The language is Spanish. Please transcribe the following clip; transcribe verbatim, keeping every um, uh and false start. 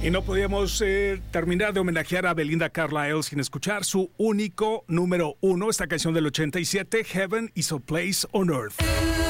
Y no podíamos eh, terminar de homenajear a Belinda Carlisle sin escuchar su único número uno, esta canción del ochenta y siete, Heaven is a Place on Earth.